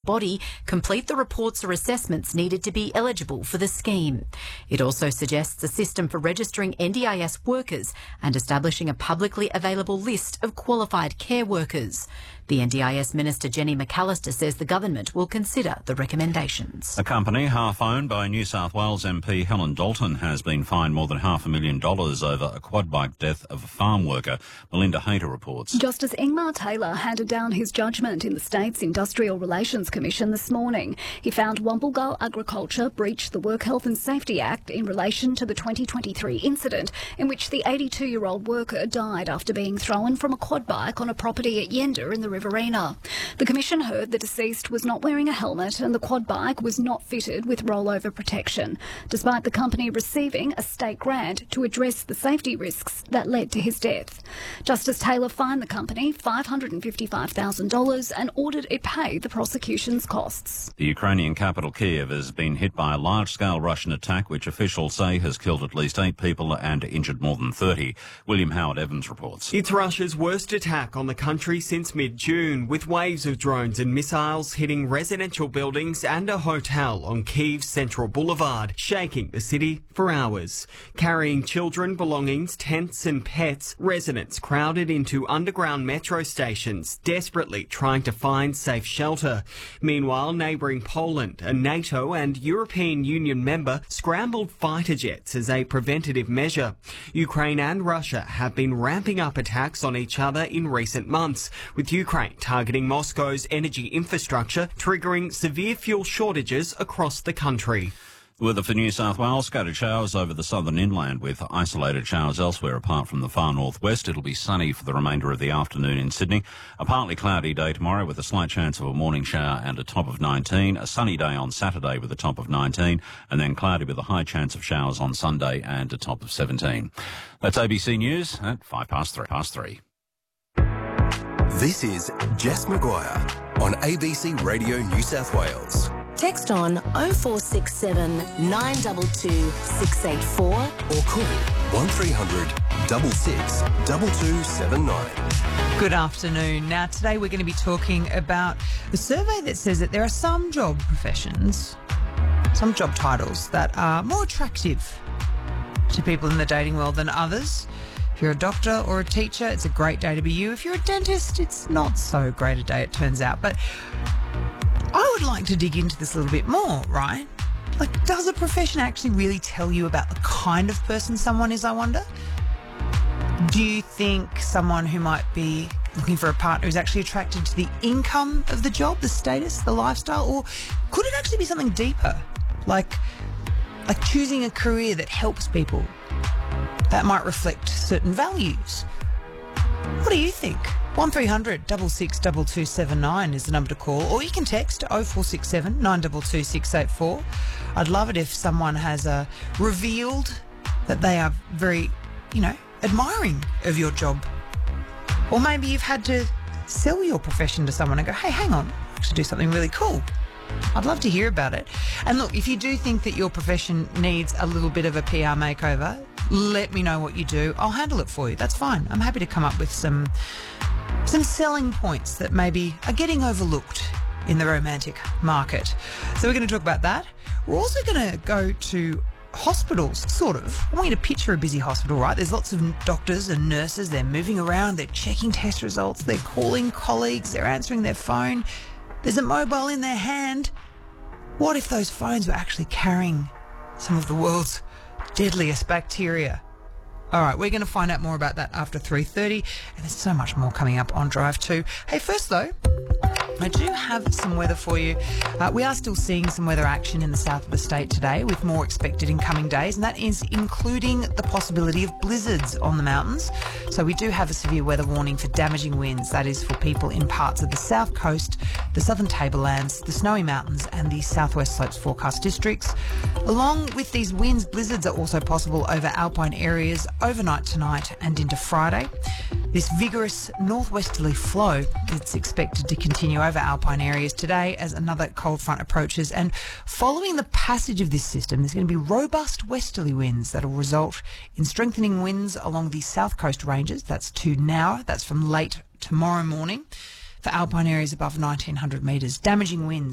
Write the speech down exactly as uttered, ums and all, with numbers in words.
body complete the reports or assessments needed to be eligible for the scheme. It also suggests a system for registering N D I S workers and establishing a publicly available list of qualified care workers. The N D I S Minister Jenny McAllister says the government will consider the recommendations. A company half owned by New South Wales M P Helen Dalton has been fined more than half a million dollars over a quad bike death of a farm worker. Melinda Hayter reports. Justice Ingmar Taylor handed down his judgment in the state's Industrial Relations Commission this morning. He found Wombulgal Agriculture breached the Work Health and Safety Act in relation to the twenty twenty-three incident in which the eighty-two-year-old worker died after being thrown from a quad bike on a property at Yenda in the Riverina. The Commission heard the deceased was not wearing a helmet and the quad bike was not fitted with rollover protection, despite the company receiving a state grant to address the safety risks that led to his death. Justice Taylor fined the company five hundred fifty-five thousand dollars and ordered it pay the prosecution's costs. The Ukrainian capital Kiev has been hit by a large-scale Russian attack which officials say has killed at least eight people and injured more than thirty. William Howard Evans reports. It's Russia's worst attack on the country since mid-June, with waves of drones and missiles hitting residential buildings and a hotel on Kyiv's Central Boulevard, shaking the city for hours. Carrying children, belongings, tents and pets, residents crowded into underground metro stations, desperately trying to find safe shelter. Meanwhile, neighbouring Poland, a NATO and European Union member, scrambled fighter jets as a preventative measure. Ukraine and Russia have been ramping up attacks on each other in recent months, with Ukraine targeting Moscow's energy infrastructure, triggering severe fuel shortages across the country. Weather for New South Wales, scattered showers over the southern inland with isolated showers elsewhere apart from the far northwest. It'll be sunny for the remainder of the afternoon in Sydney. A partly cloudy day tomorrow with a slight chance of a morning shower and a top of nineteen. A sunny day on Saturday with a top of nineteen. And then cloudy with a high chance of showers on Sunday and a top of seventeen. That's A B C News at five past three. Past three. This is Jess Maguire on A B C Radio New South Wales. Text on oh four six seven, nine two two, six eight four or call one three hundred, six six, two two seven nine. Good afternoon. Now, today we're going to be talking about the survey that says that there are some job professions, some job titles that are more attractive to people in the dating world than others. If you're a doctor or a teacher, it's a great day to be you. If you're a dentist, it's not so great a day, it turns out. But I would like to dig into this a little bit more, right? Like, does a profession actually really tell you about the kind of person someone is, I wonder? Do you think someone who might be looking for a partner is actually attracted to the income of the job, the status, the lifestyle? Or could it actually be something deeper? Like, like choosing a career that helps people, that might reflect certain values. What do you think? one three hundred, six six, two two seven nine is the number to call, or you can text oh four six seven, nine two two, six eight four. I'd love it if someone has uh, revealed that they are very, you know, admiring of your job. Or maybe you've had to sell your profession to someone and go, hey, hang on, I actually do something really cool. I'd love to hear about it. And look, if you do think that your profession needs a little bit of a P R makeover, let me know what you do. I'll handle it for you. That's fine. I'm happy to come up with some some selling points that maybe are getting overlooked in the romantic market. So we're going to talk about that. We're also going to go to hospitals, sort of. I want you to picture a busy hospital, right? There's lots of doctors and nurses. They're moving around. They're checking test results. They're calling colleagues. They're answering their phone. There's a mobile in their hand. What if those phones were actually carrying some of the world's deadliest bacteria? All right, we're going to find out more about that after three thirty, and there's so much more coming up on Drive two. Hey, first though, I do have some weather for you. Uh, we are still seeing some weather action in the south of the state today, with more expected in coming days, and that is including the possibility of blizzards on the mountains. So we do have a severe weather warning for damaging winds. That is for people in parts of the south coast, the southern tablelands, the snowy mountains and the southwest slopes forecast districts. Along with these winds, blizzards are also possible over alpine areas overnight tonight and into Friday. This vigorous northwesterly flow is expected to continue over alpine areas today as another cold front approaches, and following the passage of this system there's going to be robust westerly winds that will result in strengthening winds along the south coast ranges. That's to now, that's from late tomorrow morning for alpine areas above nineteen hundred metres. Damaging winds